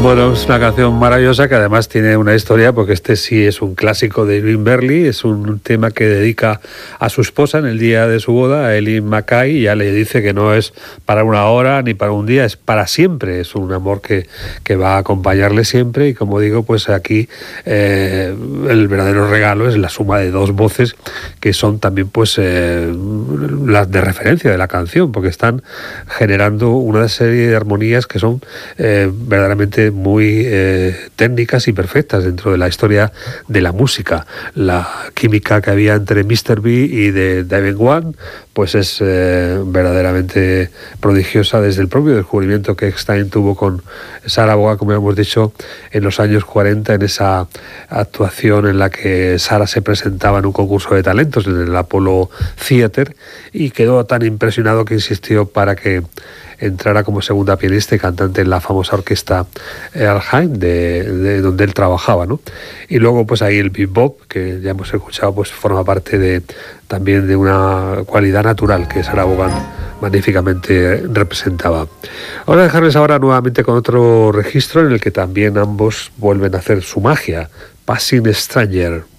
Bueno, es una canción maravillosa que además tiene una historia, porque este sí es un clásico de Irving Berlin, es un tema que dedica a su esposa en el día de su boda, a Eileen Mackay, y ya le dice que no es para una hora ni para un día, es para siempre, es un amor que va a acompañarle siempre, y como digo, pues aquí el verdadero regalo es la suma de dos voces que son también pues las de referencia de la canción, porque están generando una serie de armonías que son verdaderamente muy técnicas y perfectas dentro de la historia de la música. La química que había entre Mr. B y de David One pues es verdaderamente prodigiosa, desde el propio descubrimiento que Eckstein tuvo con Sarah Vaughan, como hemos dicho, en los años 40, en esa actuación en la que Sarah se presentaba en un concurso de talentos en el Apollo Theater, y quedó tan impresionado que insistió para que entrara como segunda pianista y cantante en la famosa orquesta Ernheim, de donde él trabajaba, ¿no? Y luego pues ahí el bebop, que ya hemos escuchado, pues forma parte también de una cualidad natural que Sarah Vaughan magníficamente representaba. Ahora dejarles ahora nuevamente con otro registro en el que también ambos vuelven a hacer su magia, Passing Stranger.